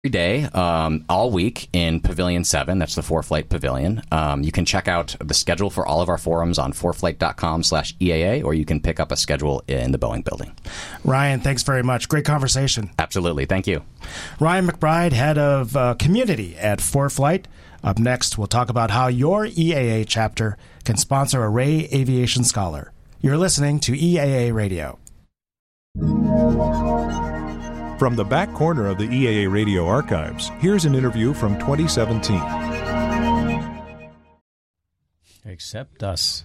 day, all week in Pavilion 7. That's the ForeFlight Pavilion. You can check out the schedule for all of our forums on foreflight.com/EAA, or you can pick up a schedule in the Boeing building. Ryan, thanks very much. Great conversation. Absolutely. Thank you. Ryan McBride, head of community at ForeFlight. Up next, we'll talk about how your EAA chapter can sponsor a Ray Aviation Scholar. You're listening to EAA Radio. From the back corner of the EAA Radio archives, here's an interview from 2017. Accept us.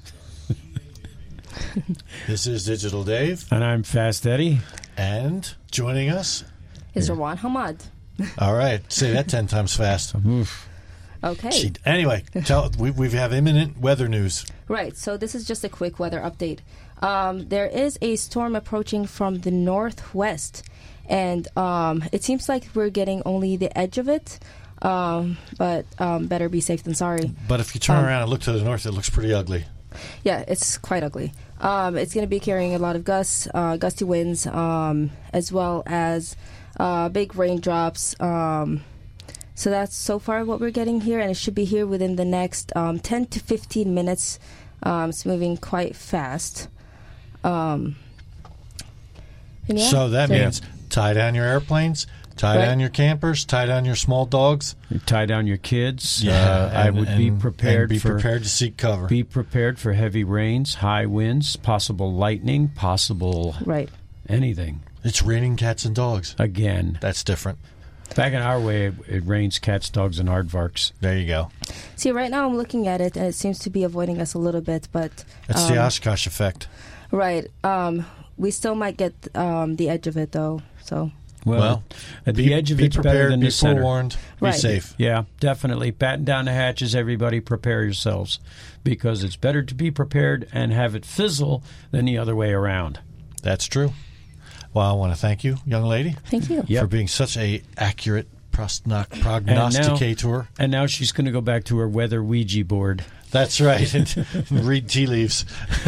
This is Digital Dave. And I'm Fast Eddie. And joining us is Rawan Hamad. All right. Say that 10 times fast. Okay. Anyway, we have imminent weather news. Right. So this is just a quick weather update. There is a storm approaching from the northwest. And it seems like we're getting only the edge of it, but better be safe than sorry. But if you turn around and look to the north, it looks pretty ugly. Yeah, it's quite ugly. It's going to be carrying a lot of gusty winds, as well as big raindrops. So that's so far what we're getting here, and it should be here within the next 10 to 15 minutes. It's moving quite fast. So that means... tie down your airplanes, tie down your campers, tie down your small dogs. You tie down your kids. I would be prepared prepared to seek cover. Be prepared for heavy rains, high winds, possible lightning, possible anything. It's raining cats and dogs. Again. That's different. Back in our way, it rains cats, dogs, and aardvarks. There you go. See, right now I'm looking at it, and it seems to be avoiding us a little bit. But it's the Oshkosh effect. Right. We still might get the edge of it, though. So well at the edge of it's prepared, better than the center. Be forewarned. Be safe. Yeah, definitely. Batten down the hatches, everybody. Prepare yourselves, because it's better to be prepared and have it fizzle than the other way around. That's true. Well, I want to thank you, young lady. Thank you for being such a accurate prognosticator. And now she's going to go back to her weather Ouija board. That's right, and read tea leaves.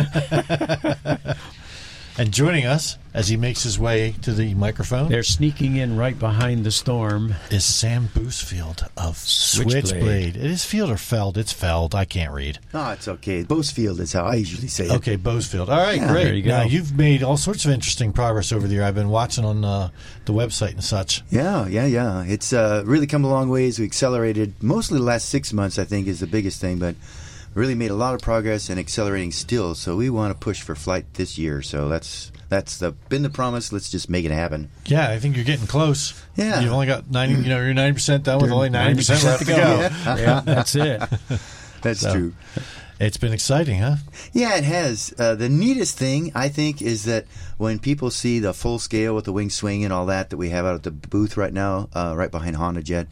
And joining us, as he makes his way to the microphone... They're sneaking in right behind the storm. ...is Sam Boosfield of Switchblade. It is Field or Feld? It's Feld. I can't read. Oh, it's okay. Boosfield is how I usually say it. Okay, Boosfield. All right, great. There you go. Now, you've made all sorts of interesting progress over the year. I've been watching on the website and such. Yeah. It's really come a long ways. We accelerated. Mostly the last 6 months, I think, is the biggest thing, but... really made a lot of progress and accelerating still. So we want to push for flight this year. So that's been the promise. Let's just make it happen. Yeah, I think you're getting close. Yeah, you've only got 90. You're 90% done with only 90% left to go. Yeah, that's it. That's true. It's been exciting, huh? Yeah, it has. The neatest thing, I think, is that when people see the full scale with the wing swing and all that we have out at the booth right now, right behind Honda Jet,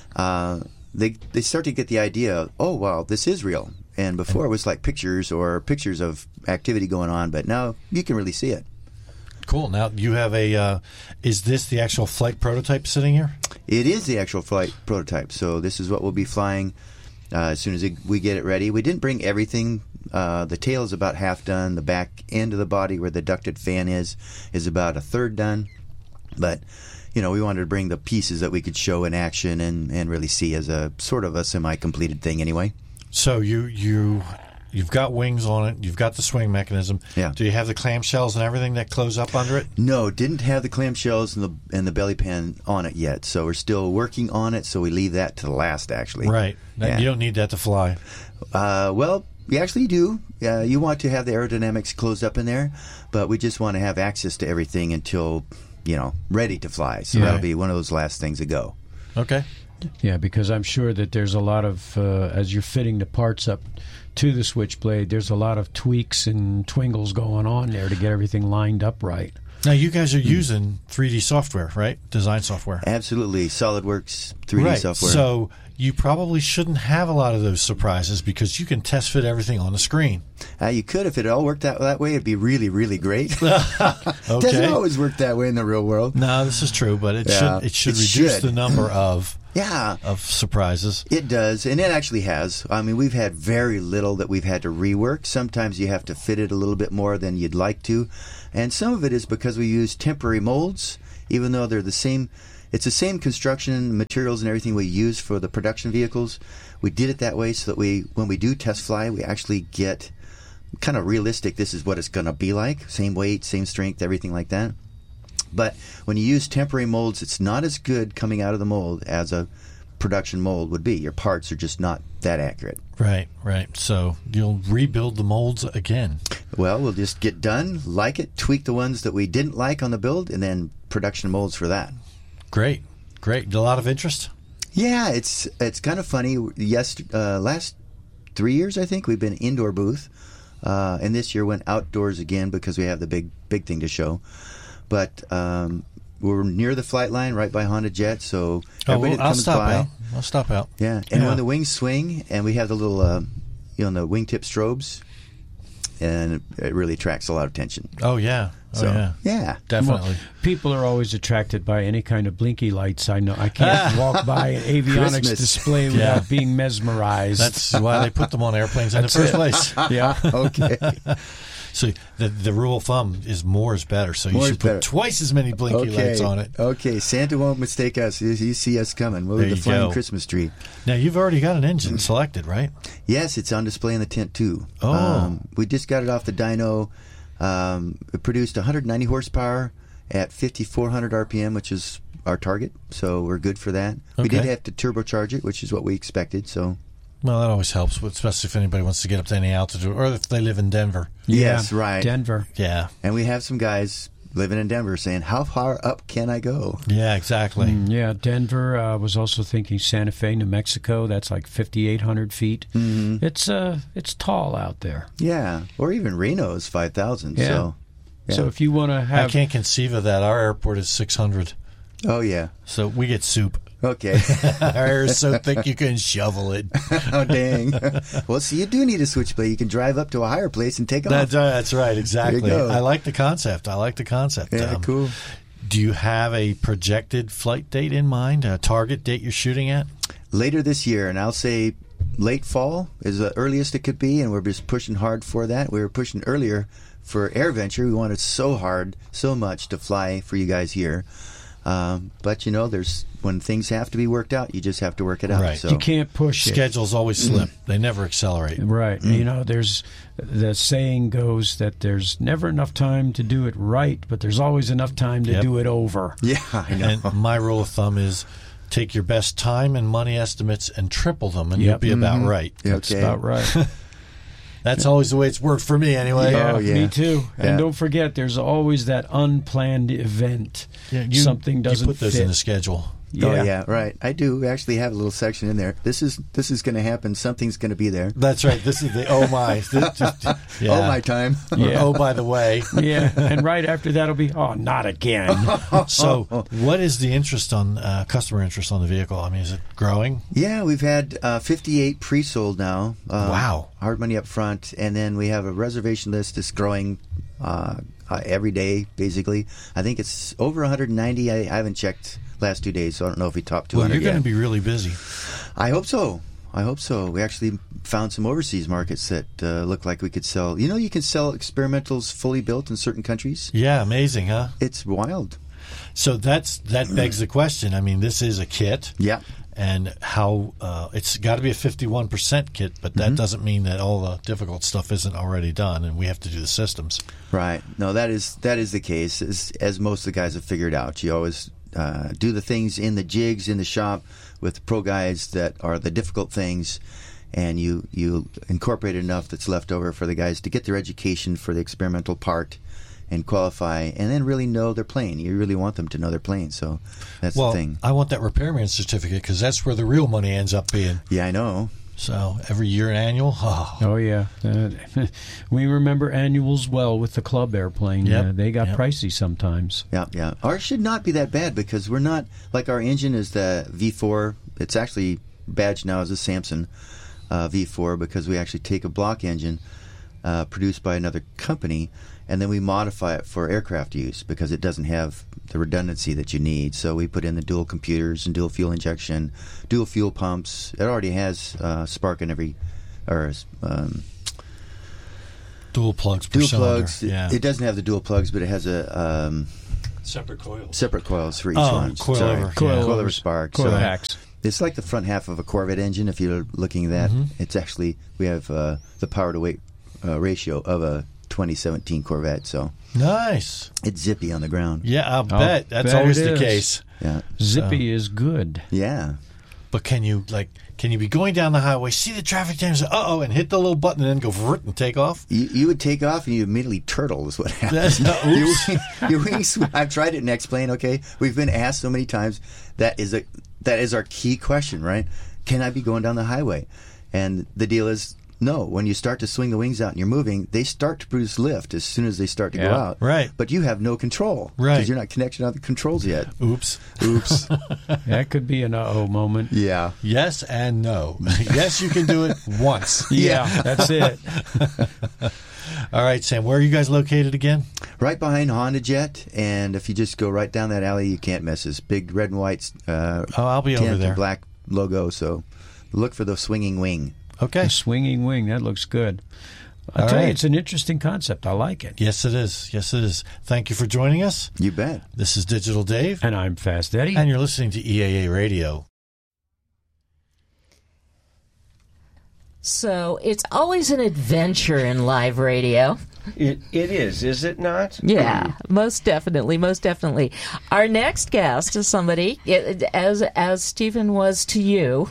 they start to get the idea, oh, wow, this is real. And before it was like pictures of activity going on, but now you can really see it. Cool. Now you have is this the actual flight prototype sitting here? It is the actual flight prototype. So this is what we'll be flying as soon as we get it ready. We didn't bring everything. The tail is about half done. The back end of the body where the ducted fan is about a third done. But we wanted to bring the pieces that we could show in action and really see as a sort of a semi-completed thing anyway. So you've got wings on it. You've got the swing mechanism. Yeah. Do you have the clamshells and everything that close up under it? No, didn't have the clamshells and the belly pan on it yet. So we're still working on it. So we leave that to the last, actually. Right. You don't need that to fly. Well, we actually do. You want to have the aerodynamics closed up in there, but we just want to have access to everything until ready to fly. So that'll be one of those last things to go. Okay. Yeah, because I'm sure that there's a lot of, as you're fitting the parts up to the Switchblade, there's a lot of tweaks and twingles going on there to get everything lined up right. Now, you guys are using 3D software, right? Design software. Absolutely. SolidWorks 3D software. So you probably shouldn't have a lot of those surprises because you can test fit everything on the screen. You could. If it all worked out that way, it'd be really, really great. Okay. Doesn't always work that way in the real world. No, this is true, but it should reduce the number of surprises. It does, and it actually has. I mean, we've had very little that we've had to rework. Sometimes you have to fit it a little bit more than you'd like to, and some of it is because we use temporary molds, even though they're the same it's the same construction materials and everything we use for the production vehicles. We did it that way so that when we do test fly, we actually get kind of realistic. This is what it's going to be like. Same weight, same strength, everything like that. But when you use temporary molds, it's not as good coming out of the mold as a production mold would be. Your parts are just not that accurate. Right. So you'll rebuild the molds again. Well, we'll just get done, like it, tweak the ones that we didn't like on the build, and then production molds for that. Great. A lot of interest? Yeah, it's kind of funny. Last 3 years, I think, we've been indoor booth. And this year went outdoors again because we have the big thing to show. But we're near the flight line, right by Honda Jet, so everybody that comes by. I'll stop out. Yeah, and when the wings swing, and we have the little, the wingtip strobes, and it really attracts a lot of attention. Oh, yeah. Yeah. Definitely. Well, people are always attracted by any kind of blinky lights. I know I can't walk by an avionics Christmas. display without being mesmerized. That's why they put them on airplanes in the first place. Yeah. Okay. So the rule of thumb is more is better. So you More should is put better. twice as many blinky lights on it. Okay, Santa won't mistake us. You see us coming. We're There the you flying go. Christmas tree. Now, you've already got an engine selected, right? Yes, it's on display in the tent, too. Oh. We just got it off the dyno. It produced 190 horsepower at 5,400 RPM, which is our target, so we're good for that. We Okay. did have to turbocharge it, which is what we expected, so... Well, that always helps, especially if anybody wants to get up to any altitude, or if they live in Denver. Yes, right. Denver. Yeah. And we have some guys living in Denver saying, how far up can I go? Yeah, exactly. Yeah, Denver. I was also thinking Santa Fe, New Mexico. That's like 5,800 feet. Mm-hmm. It's tall out there. Yeah, or even Reno is 5,000, Yeah. so... Yeah. So if you want to have, I can't conceive of that. Our airport is 600, Oh, yeah. so we get soup. Okay. Our air is so thick you can shovel it. Oh, dang. Well, see, you do need a switchblade. You can drive up to a higher place and take off. That's right, exactly. There you go. I like the concept. Yeah, cool. Do you have a projected flight date in mind, a target date you're shooting at? Later this year, and I'll say late fall is the earliest it could be, and we're just pushing hard for that. We were pushing earlier for AirVenture. We wanted so much to fly for you guys here. But, there's when things have to be worked out, you just have to work it out. Right. So. you can't push it. Schedules always slip. They never accelerate. Right. There's the saying goes that there's never enough time to do it right, but there's always enough time to do it over. Yeah, I know. And my rule of thumb is take your best time and money estimates and triple them, and you'll be about right. That's Okay. about right. That's always the way it's worked for me anyway. Yeah, Oh, yeah. me too. Yeah. And don't forget, there's always that unplanned event. Yeah, Something doesn't you put those fit. in the schedule. Oh, yeah, right. I do actually have a little section in there. This is going to happen. Something's going to be there. That's right. This is the oh my. Yeah. Oh, my time. Yeah. Oh, by the way. Yeah, and right after that'll be, not again. So, what is the interest on customer interest on the vehicle? I mean, is it growing? Yeah, we've had 58 pre-sold now. Wow. Hard money up front. And then we have a reservation list that's growing every day, basically. I think it's over 190. I haven't checked last 2 days, so I don't know if we topped 200 Well, you're yet. going to be really busy. I hope so. We actually found some overseas markets that look like we could sell. You can sell experimentals fully built in certain countries. Yeah, amazing, huh? It's wild. So that begs the question. I mean, this is a kit. Yeah. And how it's got to be a 51% kit, but that doesn't mean that all the difficult stuff isn't already done, and we have to do the systems. Right. No, that is the case. As most of the guys have figured out, you always do the things in the jigs in the shop with the pro guys that are the difficult things, and you incorporate enough that's left over for the guys to get their education for the experimental part and qualify, and then really know their plane. You really want them to know their plane, so that's the thing. I want that repairman certificate because that's where the real money ends up being. Yeah, I know. So every year an annual. Oh, yeah. We remember annuals well with the club airplane. Yep. They got pricey sometimes. Yeah. Ours should not be that bad because we're not, like our engine is the V4. It's actually badged now as a Samson V4 because we actually take a block engine produced by another company and then we modify it for aircraft use because it doesn't have the redundancy that you need. So we put in the dual computers and dual fuel injection, dual fuel pumps. It already has spark in every, or dual plugs per dual cylinder. plugs. Yeah. It doesn't have the dual plugs, but it has a Separate coils. Separate coils for each Oh, one. coilover. Coilover spark. Coilover. It's like the front half of a Corvette engine. If you're looking at that, it's actually, we have the power to weight ratio of a 2017 Corvette. So Nice. it's zippy on the ground. Yeah, I'll bet. That's bet always it the is. case. Yeah. Zippy is good. Yeah. But can you be going down the highway, see the traffic jam, say, uh-oh, and hit the little button and then go vrrt and take off? You would take off and you immediately turtle is what happens. Oops. Your wings, I've tried it in X-Plane, okay? We've been asked so many times. That is our key question, right? Can I be going down the highway? And the deal is, no. When you start to swing the wings out and you're moving, they start to produce lift as soon as they start to go out. Right. But you have no control. Right. Because you're not connected on the controls yet. Oops. That could be an uh-oh moment. Yeah. Yes and no. Yes, you can do it once. Yeah, that's it. All right, Sam, where are you guys located again? Right behind Honda Jet, and if you just go right down that alley, you can't miss us. Big red and white I'll be over tent there. and black logo, so look for the swinging wing. Okay. A swinging wing. That looks good. I'll All tell you, right. it's an interesting concept. I like it. Yes, it is. Yes, it is. Thank you for joining us. You bet. This is Digital Dave, And I'm Fast Eddie. and you're listening to EAA Radio. So it's always an adventure in live radio. It is it not? Yeah, most definitely, most definitely. Our next guest is somebody, as Stephen was to you,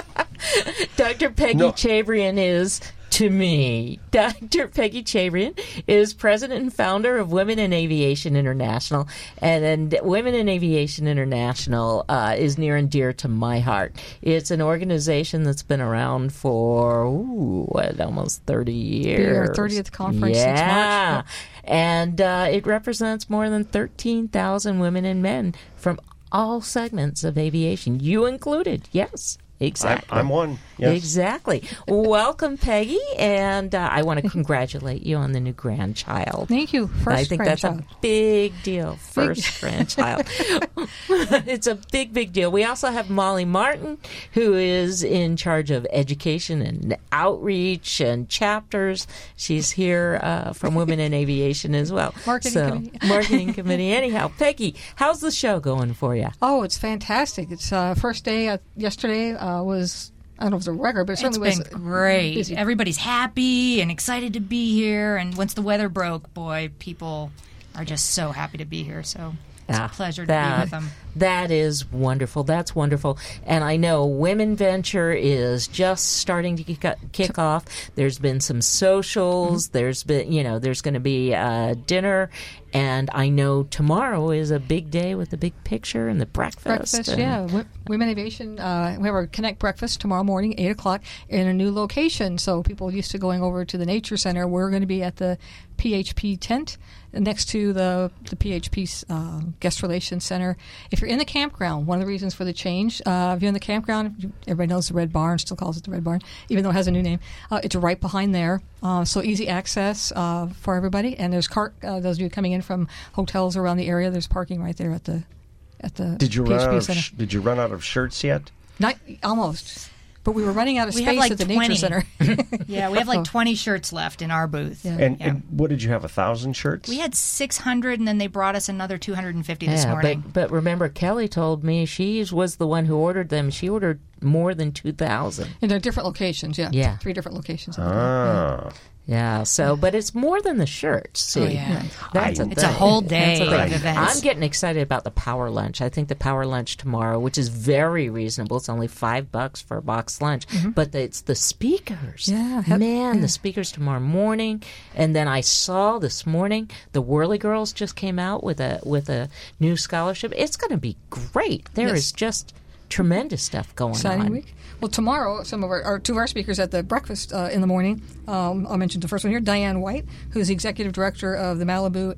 Dr. Peggy Chabrian is to me. Dr. Peggy Chabrian is president and founder of Women in Aviation International, and Women in Aviation International is near and dear to my heart. It's an organization that's been around for almost 30 years. Our 30th conference since March. And it represents more than 13,000 women and men from all segments of aviation, you included. Yes. Exactly. I'm one. Yes. Exactly. Welcome, Peggy, and I want to congratulate you on the new grandchild. Thank you. First I think grandchild. that's a big deal. First grandchild. It's a big, big deal. We also have Molly Martin, who is in charge of education and outreach and chapters. She's here from Women in Aviation as well. Marketing committee. Marketing committee. Anyhow, Peggy, how's the show going for you? Oh, it's fantastic. It's first day yesterday was, I don't know if it was a record, but it certainly It's was been great. busy. Everybody's happy and excited to be here. And once the weather broke, boy, people are just so happy to be here. So it's a pleasure to be with them. That is wonderful. That's wonderful. And I know Women Venture is just starting to kick off. There's been some socials. There's been, there's going to be a dinner. And I know tomorrow is a big day with the big picture and the breakfast. Women Aviation. We have our Connect breakfast tomorrow morning, 8 o'clock, in a new location. So people used to going over to the Nature Center. We're going to be at the PHP tent next to the PHP Guest Relations Center. If you're in the campground, one of the reasons for the change, if you're in the campground, everybody knows the Red Barn, still calls it the Red Barn, even though it has a new name. It's right behind there, so easy access for everybody. And there's those of you coming in from hotels around the area, there's parking right there at the Did you PHP run Center. Did you run out of shirts yet? Not almost. But we were running out of We space have like at the 20. Nature Center. Yeah, we have like 20 shirts left in our booth. Yeah. And what did you have, 1,000 shirts? We had 600, and then they brought us another 250 this morning. But remember, Kelly told me she was the one who ordered them. She ordered more than 2,000. And they're different locations, Yeah. 3 different locations. Yeah, so, but it's more than the shirts. See, Oh, yeah. That's It's a whole day That's a of thing. events. I'm getting excited about the power lunch. I think the power lunch tomorrow, which is very reasonable, it's only $5 for a box lunch, but it's the speakers. Yeah, The speakers tomorrow morning. And then I saw this morning the Whirly Girls just came out with a new scholarship. It's going to be great. There is just tremendous stuff going Exciting on. week. Well, tomorrow, some of our 2 of our speakers at the breakfast in the morning. I'll mention the first one here, Diane White, who's the executive director of the Malibu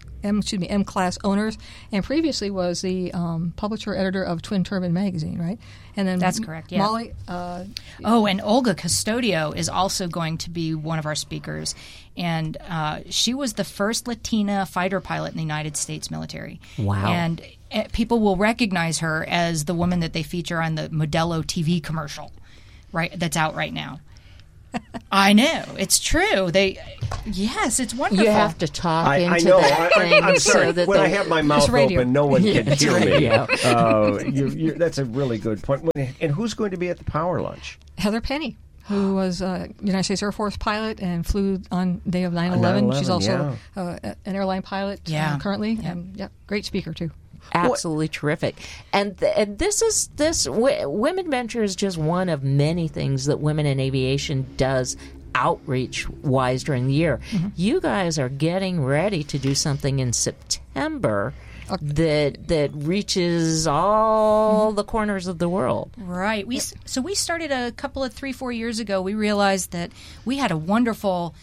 M-Class Owners, and previously was the publisher editor of Twin Turbine magazine, right? And then That's correct, yeah. Molly. And Olga Custodio is also going to be one of our speakers. And she was the first Latina fighter pilot in the United States military. Wow. And people will recognize her as the woman that they feature on the Modelo TV commercial, right? That's out right now. I know. It's true. Yes, it's wonderful. You have to talk into know. that thing. I'm sorry. So that when I have my mouth open, no one can hear me. That's a really good point. And who's going to be at the power lunch? Heather Penny, who was a United States Air Force pilot and flew on the day of 9/11. She's also an airline pilot currently. Yeah. And, great speaker, too. Absolutely terrific. And Women Venture is just one of many things that Women in Aviation does outreach-wise during the year. Mm-hmm. You guys are getting ready to do something in September that reaches all the corners of the world. Right. So we started a couple of 3-4 years ago. We realized that we had a wonderful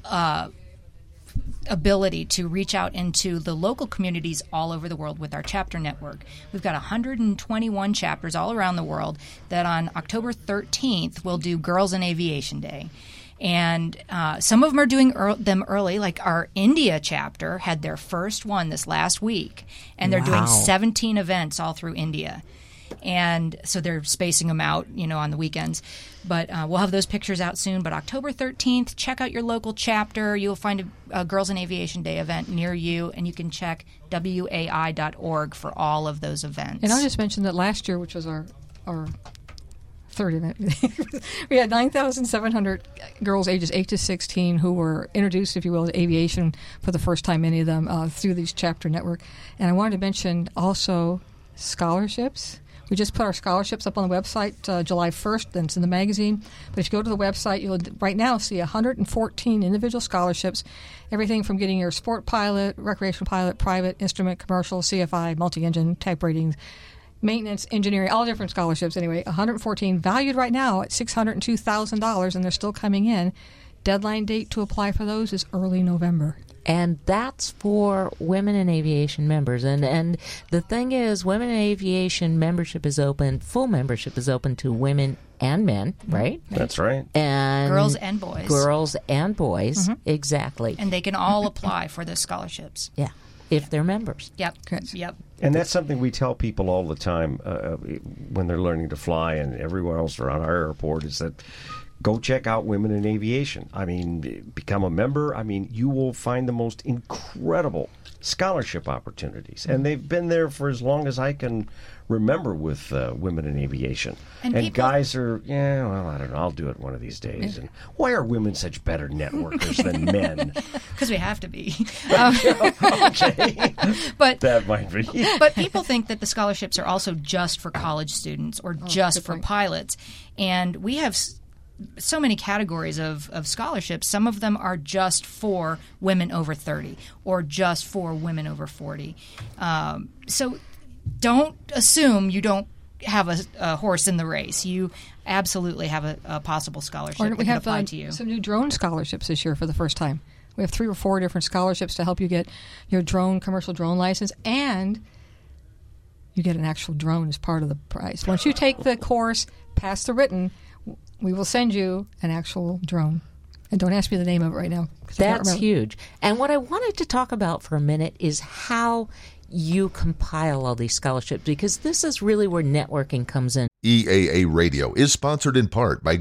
ability to reach out into the local communities all over the world with our chapter network. We've got 121 chapters all around the world that on October 13th will do Girls in Aviation Day. And some of them are doing them early, like our India chapter had their first one this last week, and they're doing 17 events all through India. And so they're spacing them out, on the weekends. But we'll have those pictures out soon. But October 13th, check out your local chapter. You'll find a Girls in Aviation Day event near you, and you can check WAI.org for all of those events. And I'll just mention that last year, which was our third event, we had 9,700 girls ages 8 to 16 who were introduced, if you will, to aviation for the first time, many of them, through these chapter network. And I wanted to mention also scholarships. We just put our scholarships up on the website July 1st, and it's in the magazine. But if you go to the website, you'll right now see 114 individual scholarships, everything from getting your sport pilot, recreational pilot, private, instrument, commercial, CFI, multi-engine, type ratings, maintenance, engineering, all different scholarships. Anyway, 114 valued right now at $602,000, and they're still coming in. Deadline date to apply for those is early November. And that's for Women in Aviation members. And the thing is, Women in Aviation membership is open, full membership is open to women and men, right? That's right. And girls and boys. Girls and boys, exactly. And they can all apply for those scholarships. Yeah, if they're members. Yep. Yep. And that's something we tell people all the time when they're learning to fly and everywhere else around our airport is that go check out Women in Aviation. I mean, become a member. I mean, you will find the most incredible scholarship opportunities. And they've been there for as long as I can remember with Women in Aviation. And guys are, I don't know, I'll do it one of these days. And why are women such better networkers than men? Because we have to be. Okay. But that might be. But people think that the scholarships are also just for college students or just for pilots. And we have so many categories of scholarships. Some of them are just for women over 30 or just for women over 40. So don't assume you don't have a horse in the race. You absolutely have a possible scholarship that can apply to you. We have some new drone scholarships this year for the first time. We have 3 or 4 different scholarships to help you get your commercial drone license, and you get an actual drone as part of the price. Once you take the course, pass the written, we will send you an actual drone. And don't ask me the name of it right now. That's huge. And what I wanted to talk about for a minute is how you compile all these scholarships, because this is really where networking comes in. EAA Radio is sponsored in part by